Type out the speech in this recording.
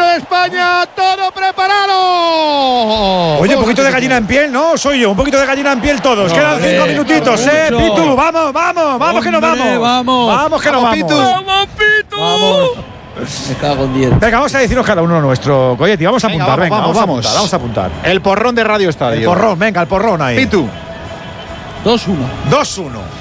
de España, todo preparado. Oye, un poquito de gallina en piel, ¿no? Soy yo, un poquito de gallina en piel todos. Quedan 5 minutitos, mucho. Pitu, vamos, que nos vamos. Vamos, que nos vamos. Pitu. ¡Vamos, Pitu! Vamos. Me cago en 10. Venga, vamos a decirnos cada uno nuestro. Coyetti, vamos a apuntar, venga, vamos a apuntar. El porrón de Radio Estadio. El porrón, venga, el porrón ahí. Pitu. 2-1. 2-1.